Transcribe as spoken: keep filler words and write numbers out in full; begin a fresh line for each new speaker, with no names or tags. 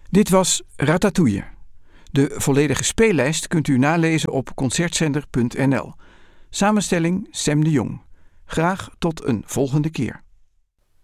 Dit was Ratatouille. De volledige speellijst kunt u nalezen op concertzender punt n l. Samenstelling Sem de Jong. Graag tot een volgende keer.